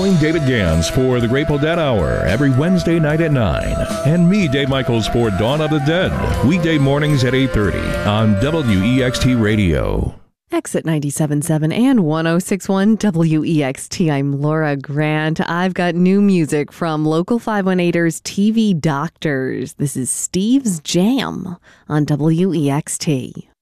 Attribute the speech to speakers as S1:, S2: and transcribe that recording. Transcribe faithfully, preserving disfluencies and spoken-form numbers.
S1: Join David Gans for the Grateful Dead Hour every Wednesday night at nine. And me, Dave Michaels, for Dawn of the Dead, weekday mornings at eight thirty on W E X T Radio.
S2: Exit ninety-seven point seven and one oh six point one W E X T. I'm Laura Grant. I've got new music from Local five one eighters T V Doctors. This is Steve's Jam on W E X T.